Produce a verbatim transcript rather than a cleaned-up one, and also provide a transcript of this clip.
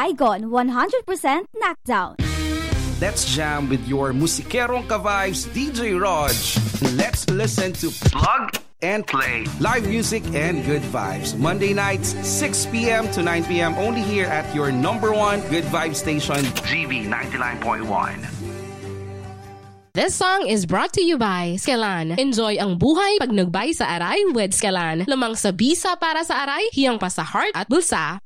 Saigon, one hundred percent knockdown. Let's jam with your musikerong ka-vibes, D J Raj. Let's listen to Plug and Play. Live music and good vibes. Monday nights, six p.m. to nine p.m. only here at your number one good vibe station, G V ninety-nine point one. This song is brought to you by Skelan. Enjoy ang buhay pag nagbay sa aray with Skelan. Lamang sa bisa para sa aray, hiyang pa sa heart at bulsa.